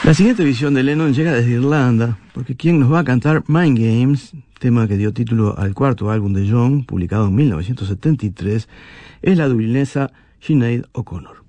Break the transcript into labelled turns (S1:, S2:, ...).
S1: La siguiente visión de Lennon llega desde Irlanda, porque quien nos va a cantar Mind Games, tema que dio título al cuarto álbum de John, publicado en 1973, es la dublinesa Sinead O'Connor.